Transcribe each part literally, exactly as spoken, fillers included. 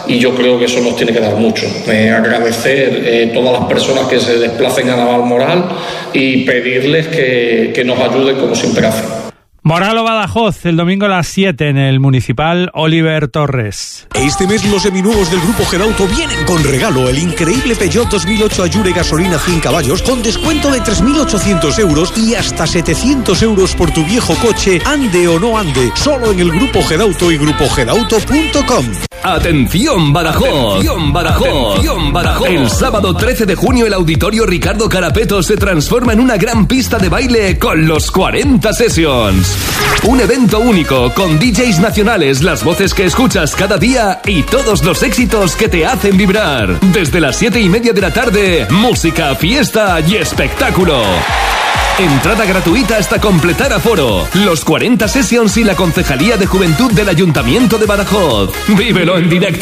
y yo creo que eso nos tiene que dar mucho. Eh, agradecer eh, todas las personas que se desplacen a Navalmoral y pedirles que, que nos ayuden como siempre hacen. Moral o Badajoz, el domingo a las siete en el Municipal Oliver Torres. Este mes los seminuevos del Grupo Gedauto vienen con regalo: el increíble Peugeot dos mil ocho Allure gasolina cien caballos con descuento de tres mil ochocientos euros y hasta setecientos euros por tu viejo coche, ande o no ande, solo en el Grupo Gedauto y grupo gedauto punto com. Atención Badajoz, atención Badajoz, atención Badajoz. El sábado trece de junio el Auditorio Ricardo Carapeto se transforma en una gran pista de baile con los cuarenta Sessions. Un evento único con D Js nacionales, las voces que escuchas cada día y todos los éxitos que te hacen vibrar. Desde las siete y media de la tarde, música, fiesta y espectáculo. Entrada gratuita hasta completar aforo. Los cuarenta Sessions y la Concejalía de Juventud del Ayuntamiento de Badajoz. ¡Vívelo en directo!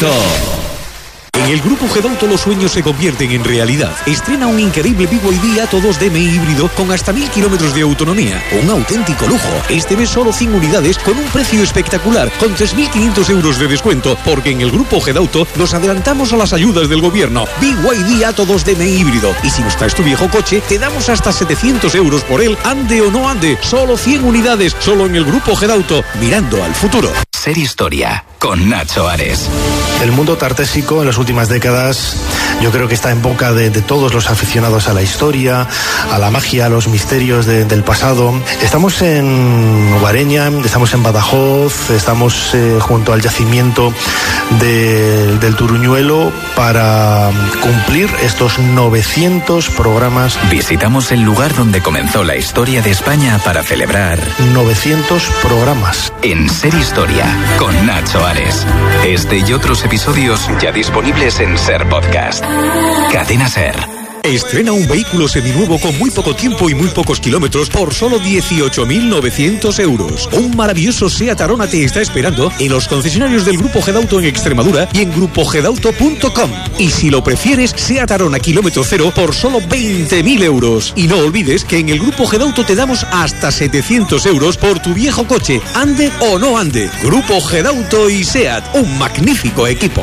En el Grupo Gedauto los sueños se convierten en realidad. Estrena un increíble B Y D Atto dos D M I híbrido con hasta mil kilómetros de autonomía. Un auténtico lujo. Este mes solo cien unidades con un precio espectacular, con tres mil quinientos euros de descuento, porque en el Grupo Gedauto nos adelantamos a las ayudas del gobierno. B Y D Atto dos D M I híbrido. Y si nos traes tu viejo coche, te damos hasta setecientos euros por él, ande o no ande. Solo cien unidades, solo en el Grupo Gedauto, mirando al futuro. Ser Historia, con Nacho Ares. El mundo tartésico en las últimas décadas yo creo que está en boca de, de todos los aficionados a la historia, a la magia, a los misterios de, del pasado. Estamos en Guareña, estamos en Badajoz, estamos eh, junto al yacimiento de, del Turuñuelo para cumplir estos novecientos programas. Visitamos el lugar donde comenzó la historia de España para celebrar novecientos programas. En Ser Historia, con Nacho Ares. Este y otros episodios ya disponibles en Ser Podcast. Cadena Ser. Estrena un vehículo seminuevo con muy poco tiempo y muy pocos kilómetros por solo dieciocho mil novecientos euros. Un maravilloso Seat Arona te está esperando en los concesionarios del Grupo Gedauto en Extremadura y en grupo gedauto punto com. Y si lo prefieres, Seat Arona kilómetro cero por solo veinte mil euros. Y no olvides que en el Grupo Gedauto te damos hasta setecientos euros por tu viejo coche, ande o no ande. Grupo Gedauto y Seat, un magnífico equipo.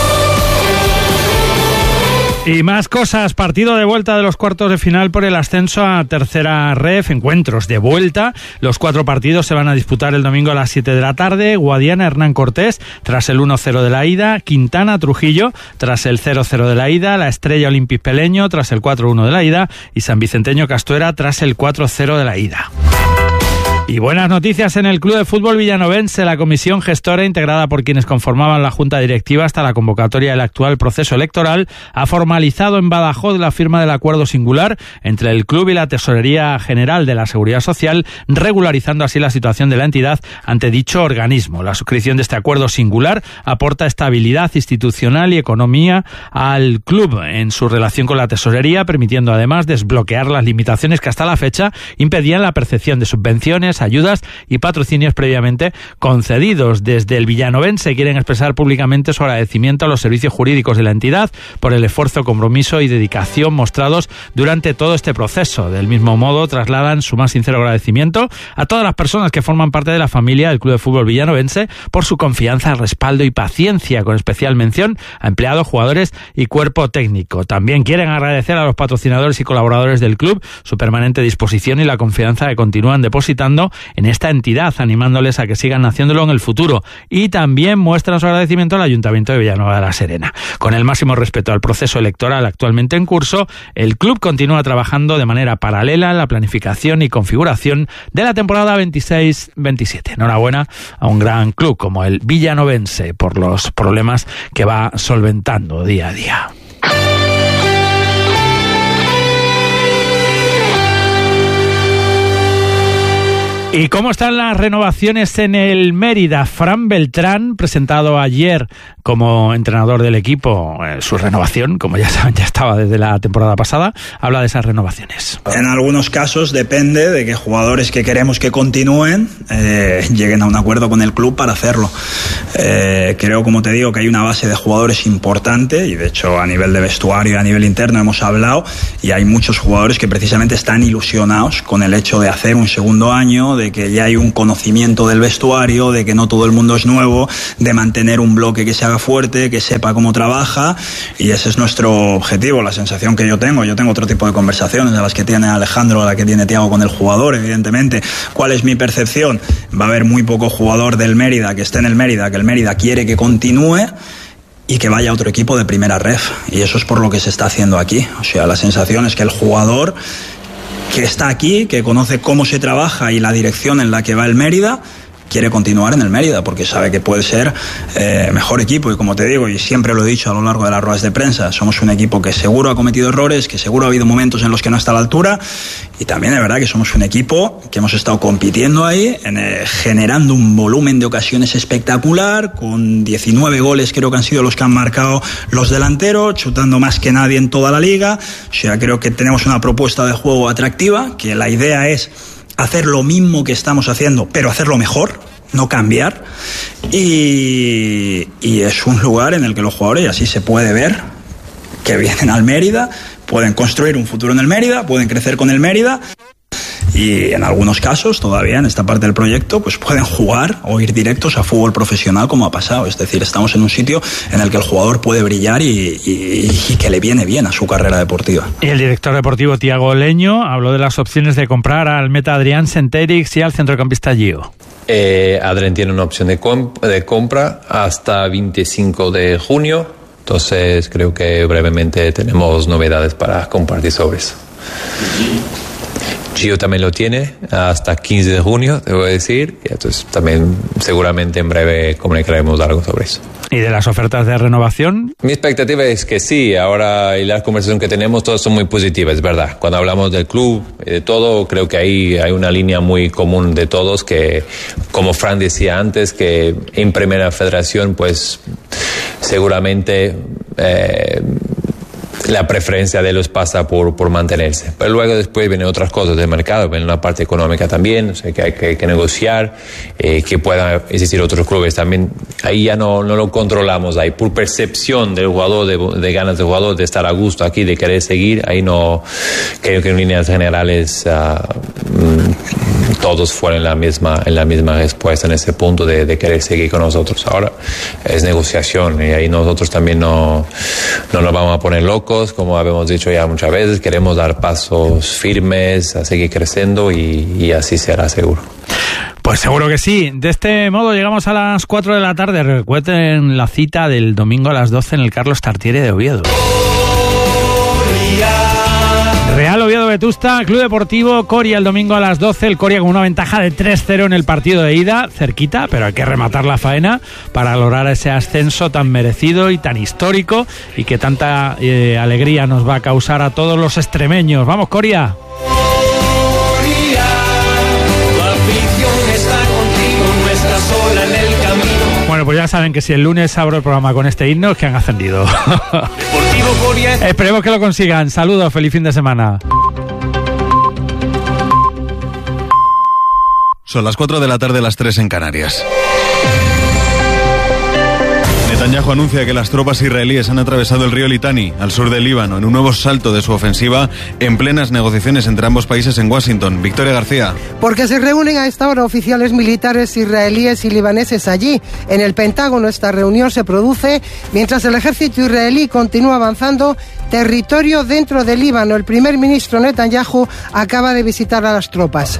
Y más cosas, partido de vuelta de los cuartos de final por el ascenso a tercera ref, encuentros de vuelta. Los cuatro partidos se van a disputar el domingo a las siete de la tarde. Guadiana, Hernán Cortés, tras el uno cero de la ida. Quintana, Trujillo, tras el cero cero de la ida. La Estrella, Olympique Peleño, tras el cuatro uno de la ida. Y San Vicenteño, Castuera, tras el cuatro cero de la ida. Y buenas noticias en el Club de Fútbol Villanovense. La comisión gestora, integrada por quienes conformaban la junta directiva hasta la convocatoria del actual proceso electoral, ha formalizado en Badajoz la firma del acuerdo singular entre el club y la Tesorería General de la Seguridad Social, regularizando así la situación de la entidad ante dicho organismo. La suscripción de este acuerdo singular aporta estabilidad institucional y economía al club en su relación con la Tesorería, permitiendo además desbloquear las limitaciones que hasta la fecha impedían la percepción de subvenciones, ayudas y patrocinios previamente concedidos. Desde el villanovense quieren expresar públicamente su agradecimiento a los servicios jurídicos de la entidad por el esfuerzo, compromiso y dedicación mostrados durante todo este proceso. Del mismo modo, trasladan su más sincero agradecimiento a todas las personas que forman parte de la familia del Club de Fútbol Villanovense por su confianza, respaldo y paciencia, con especial mención a empleados, jugadores y cuerpo técnico. También quieren agradecer a los patrocinadores y colaboradores del club su permanente disposición y la confianza que continúan depositando en esta entidad, animándoles a que sigan haciéndolo en el futuro. Y también muestran su agradecimiento al Ayuntamiento de Villanueva de la Serena. Con el máximo respeto al proceso electoral actualmente en curso, el club continúa trabajando de manera paralela en la planificación y configuración de la temporada veintiséis veintisiete. Enhorabuena a un gran club como el villanovense por los problemas que va solventando día a día. ¿Y cómo están las renovaciones en el Mérida? Fran Beltrán, presentado ayer como entrenador del equipo, eh, su renovación, como ya saben, ya estaba desde la temporada pasada, habla de esas renovaciones. En algunos casos depende de que jugadores que queremos que continúen eh, lleguen a un acuerdo con el club para hacerlo. Eh, creo, como te digo, que hay una base de jugadores importante y de hecho a nivel de vestuario y a nivel interno hemos hablado y hay muchos jugadores que precisamente están ilusionados con el hecho de hacer un segundo año, de de que ya hay un conocimiento del vestuario, de que no todo el mundo es nuevo, de mantener un bloque que se haga fuerte, que sepa cómo trabaja, y ese es nuestro objetivo, la sensación que yo tengo. Yo tengo otro tipo de conversaciones a las que tiene Alejandro, a la que tiene Thiago con el jugador, evidentemente. ¿Cuál es mi percepción? Va a haber muy poco jugador del Mérida que esté en el Mérida, que el Mérida quiere que continúe y que vaya a otro equipo de primera ref, y eso es por lo que se está haciendo aquí. O sea, la sensación es que el jugador que está aquí, que conoce cómo se trabaja y la dirección en la que va el Mérida, quiere continuar en el Mérida porque sabe que puede ser eh, mejor equipo. Y como te digo, y siempre lo he dicho a lo largo de las ruedas de prensa, somos un equipo que seguro ha cometido errores, que seguro ha habido momentos en los que no está a la altura, y también es verdad que somos un equipo que hemos estado compitiendo ahí, en, eh, generando un volumen de ocasiones espectacular, con diecinueve goles creo que han sido los que han marcado los delanteros, chutando más que nadie en toda la liga. O sea, creo que tenemos una propuesta de juego atractiva, que la idea es hacer lo mismo que estamos haciendo, pero hacerlo mejor, no cambiar. Y, y es un lugar en el que los jugadores, y así se puede ver, que vienen al Mérida, pueden construir un futuro en el Mérida, pueden crecer con el Mérida, y en algunos casos todavía en esta parte del proyecto pues pueden jugar o ir directos a fútbol profesional, como ha pasado. Es decir, estamos en un sitio en el que el jugador puede brillar y, y, y que le viene bien a su carrera deportiva. Y el director deportivo Thiago Leño habló de las opciones de comprar al meta Adrián Senterix y al centrocampista Gio. Eh, Adrián tiene una opción de, comp- de compra hasta veinticinco de junio, entonces creo que brevemente tenemos novedades para compartir sobre eso. Gio también lo tiene hasta quince de junio, debo decir, y entonces también seguramente en breve comunicaremos algo sobre eso. ¿Y de las ofertas de renovación? Mi expectativa es que sí, ahora y la conversación que tenemos todas son muy positivas, es verdad. Cuando hablamos del club y de todo, creo que ahí hay una línea muy común de todos, que como Fran decía antes, que en Primera Federación pues seguramente Eh, la preferencia de ellos pasa por, por mantenerse. Pero luego después vienen otras cosas del mercado, viene la parte económica también, o sea, que hay que, que negociar, eh, que puedan existir otros clubes también. Ahí ya no, no lo controlamos, ahí por percepción del jugador, de, de ganas del jugador, de estar a gusto aquí, de querer seguir, ahí no, creo que en líneas generales uh, todos fueron en la misma, en la misma respuesta en ese punto de, de querer seguir con nosotros. Ahora es negociación y ahí nosotros también no, no nos vamos a poner locos. Como habíamos dicho ya muchas veces, queremos dar pasos firmes a seguir creciendo y, y así será seguro. Pues seguro que sí. De este modo llegamos a las cuatro de la tarde. Recuerden la cita del domingo a las doce en el Carlos Tartiere de Oviedo. Real Oviedo Vetusta, Club Deportivo Coria el domingo a las doce. El Coria con una ventaja de tres cero en el partido de ida, cerquita, pero hay que rematar la faena para lograr ese ascenso tan merecido y tan histórico y que tanta eh, alegría nos va a causar a todos los extremeños. ¡Vamos, Coria! Bueno, pues ya saben que si el lunes abro el programa con este himno es que han ascendido. Deportivo Coria. Esperemos que lo consigan. Saludos, feliz fin de semana. Son las cuatro de la tarde, las tres en Canarias. Netanyahu anuncia que las tropas israelíes han atravesado el río Litani, al sur del Líbano, en un nuevo salto de su ofensiva en plenas negociaciones entre ambos países en Washington. Victoria García. Porque se reúnen a esta hora oficiales militares israelíes y libaneses allí. En el Pentágono esta reunión se produce mientras el ejército israelí continúa avanzando territorio dentro del Líbano. El primer ministro Netanyahu acaba de visitar a las tropas.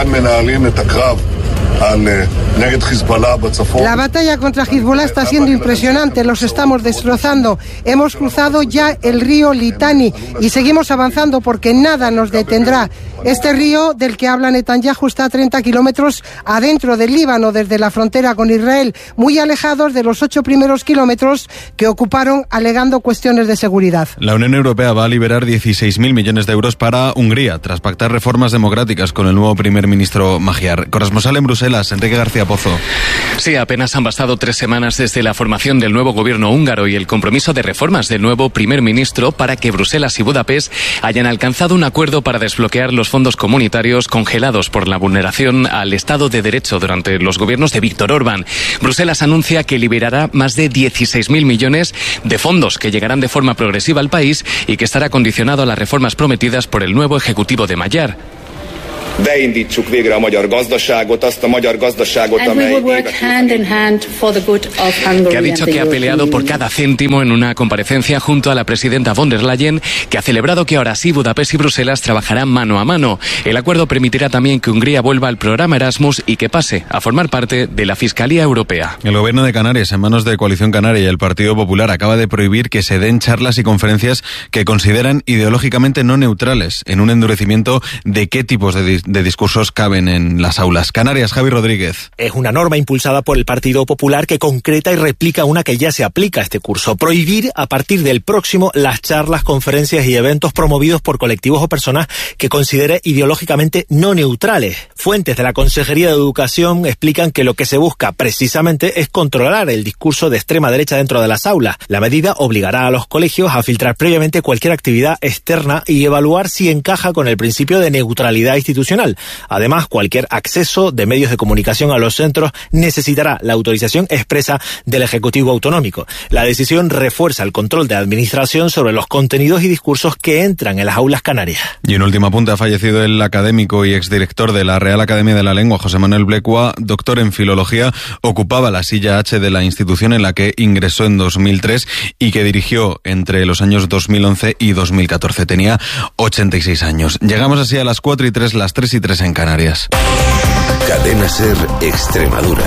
La batalla contra Hezbollah está siendo impresionante, los estamos destrozando. Hemos cruzado ya el río Litani y seguimos avanzando porque nada nos detendrá. Este río del que habla Netanyahu está a treinta kilómetros adentro del Líbano, desde la frontera con Israel, muy alejados de los ocho primeros kilómetros que ocuparon alegando cuestiones de seguridad. La Unión Europea va a liberar dieciséis mil millones de euros para Hungría, tras pactar reformas democráticas con el nuevo primer ministro Magyar. Corresponsal en Bruselas, Enrique García Pozo. Sí, apenas han bastado tres semanas desde la formación del nuevo gobierno húngaro y el compromiso de reformas del nuevo primer ministro para que Bruselas y Budapest hayan alcanzado un acuerdo para desbloquear los fondos comunitarios congelados por la vulneración al Estado de Derecho durante los gobiernos de Víctor Orbán. Bruselas anuncia que liberará más de dieciséis mil millones de fondos que llegarán de forma progresiva al país y que estará condicionado a las reformas prometidas por el nuevo ejecutivo de Magyar. beindítsuk végre a magyar gazdaságot, azt a magyar gazdaságot, amely que ha dicho que ha peleado por cada céntimo en una comparecencia junto a la presidenta von der Leyen, que ha celebrado que ahora sí Budapest y Bruselas trabajarán mano a mano. El acuerdo permitirá también que Hungría vuelva al programa Erasmus y que pase a formar parte de la Fiscalía Europea. El gobierno de Canarias, en manos de Coalición Canaria y el Partido Popular, acaba de prohibir que se den charlas y conferencias que consideran ideológicamente no neutrales, en un endurecimiento de qué tipos de, di- de discursos caben en las aulas. Canarias, Javi Rodríguez. Es una norma impulsada por el Partido Popular que concreta y replica una que ya se aplica a este curso. Prohibir a partir del próximo las charlas, conferencias y eventos promovidos por colectivos o personas que considere ideológicamente no neutrales. Fuentes de la Consejería de Educación explican que lo que se busca precisamente es controlar el discurso de extrema derecha dentro de las aulas. La medida obligará a los colegios a filtrar previamente cualquier actividad externa y evaluar si encaja con el principio de neutralidad institucional. Además, cualquier acceso de medios de comunicación a los centros necesitará la autorización expresa del Ejecutivo Autonómico. La decisión refuerza el control de administración sobre los contenidos y discursos que entran en las aulas canarias. Y en último apunte, ha fallecido el académico y exdirector de la Real Academia de la Lengua, José Manuel Blecua, doctor en Filología, ocupaba la silla H de la institución en la que ingresó en dos mil tres y que dirigió entre los años dos mil once y dos mil catorce. Tenía ochenta y seis años. Llegamos así a las cuatro y tres, las tres y tres en Canarias. Cadena SER Extremadura.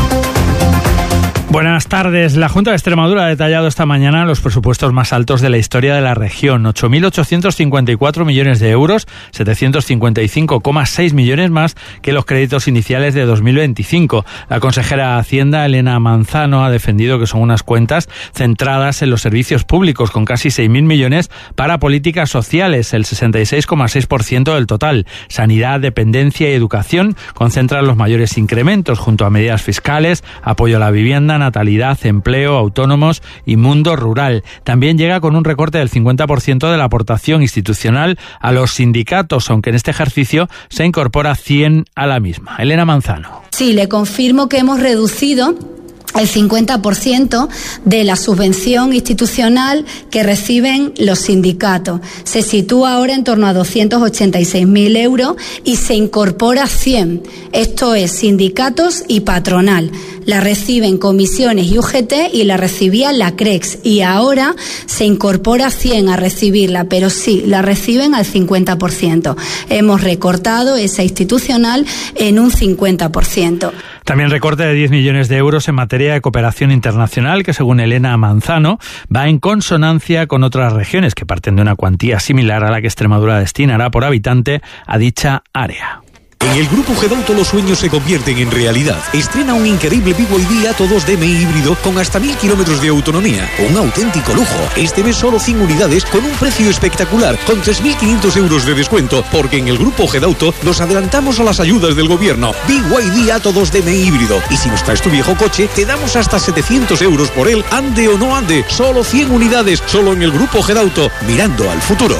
Buenas tardes. La Junta de Extremadura ha detallado esta mañana los presupuestos más altos de la historia de la región. ocho mil ochocientos cincuenta y cuatro millones de euros, setecientos cincuenta y cinco coma seis millones más que los créditos iniciales de dos mil veinticinco. La consejera de Hacienda, Elena Manzano, ha defendido que son unas cuentas centradas en los servicios públicos, con casi seis mil millones para políticas sociales, el sesenta y seis coma seis por ciento del total. Sanidad, dependencia y educación concentran los mayores incrementos, junto a medidas fiscales, apoyo a la vivienda, natalidad, empleo, autónomos y mundo rural. También llega con un recorte del cincuenta por ciento de la aportación institucional a los sindicatos, aunque en este ejercicio se incorpora cien a la misma. Elena Manzano. Sí, le confirmo que hemos reducido el cincuenta por ciento de la subvención institucional que reciben los sindicatos. Se sitúa ahora en torno a doscientos ochenta y seis mil euros y se incorpora cien. Esto es sindicatos y patronal. La reciben comisiones y U G T y la recibía la CREX. Y ahora se incorpora cien a recibirla, pero sí, la reciben al cincuenta por ciento. Hemos recortado esa institucional en un cincuenta por ciento. También recorte de diez millones de euros en materia de cooperación internacional, que según Elena Manzano va en consonancia con otras regiones que parten de una cuantía similar a la que Extremadura destinará por habitante a dicha área. En el Grupo Gedauto los sueños se convierten en realidad. Estrena un increíble B Y D A dos D M I híbrido con hasta mil kilómetros de autonomía. Un auténtico lujo. Este mes solo cien unidades con un precio espectacular, con tres mil quinientos euros de descuento, porque en el Grupo Gedauto nos adelantamos a las ayudas del gobierno. B Y D A dos D M I híbrido. Y si nos traes tu viejo coche, te damos hasta setecientos euros por él, ande o no ande. Solo cien unidades, solo en el Grupo Gedauto, mirando al futuro.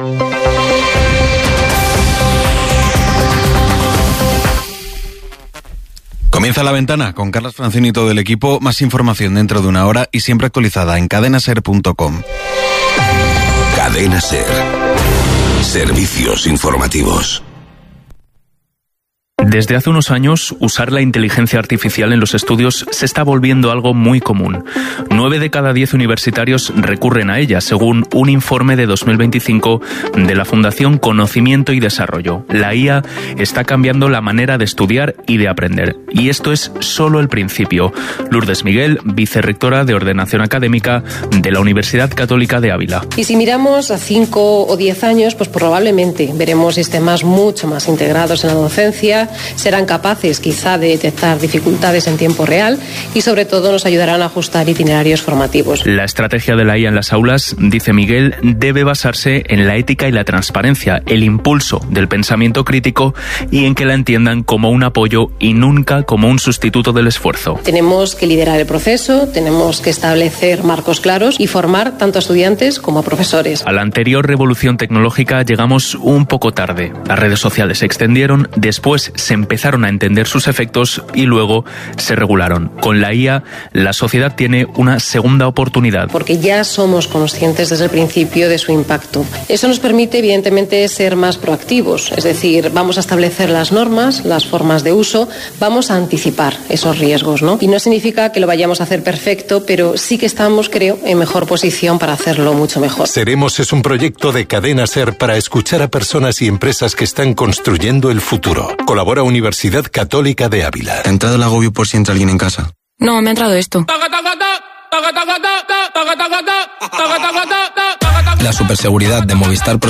Comienza La Ventana con Carlos Francini y todo el equipo. Más información dentro de una hora y siempre actualizada en cadena ser punto com. Cadena SER. Servicios informativos. Desde hace unos años, usar la inteligencia artificial en los estudios se está volviendo algo muy común. Nueve de cada diez universitarios recurren a ella, según un informe de dos mil veinticinco de la Fundación Conocimiento y Desarrollo. La I A está cambiando la manera de estudiar y de aprender. Y esto es solo el principio. Lourdes Miguel, vicerrectora de Ordenación Académica de la Universidad Católica de Ávila. Y si miramos a cinco o diez años, pues probablemente veremos sistemas mucho más integrados en la docencia, serán capaces quizá de detectar dificultades en tiempo real y sobre todo nos ayudarán a ajustar itinerarios formativos. La estrategia de la I A en las aulas, dice Miguel, debe basarse en la ética y la transparencia, el impulso del pensamiento crítico y en que la entiendan como un apoyo y nunca como un sustituto del esfuerzo. Tenemos que liderar el proceso, tenemos que establecer marcos claros y formar tanto a estudiantes como a profesores. A la anterior revolución tecnológica llegamos un poco tarde. Las redes sociales se extendieron, después antes se empezaron a entender sus efectos y luego se regularon. Con la I A, la sociedad tiene una segunda oportunidad. Porque ya somos conscientes desde el principio de su impacto. Eso nos permite, evidentemente, ser más proactivos. Es decir, vamos a establecer las normas, las formas de uso, vamos a anticipar esos riesgos, ¿no? Y no significa que lo vayamos a hacer perfecto, pero sí que estamos, creo, en mejor posición para hacerlo mucho mejor. Seremos es un proyecto de Cadena SER para escuchar a personas y empresas que están construyendo el futuro. Colabora Universidad Católica de Ávila. ¿Te ha entrado el agobio por si entra alguien en casa? No, me ha entrado esto. La superseguridad de Movistar Pro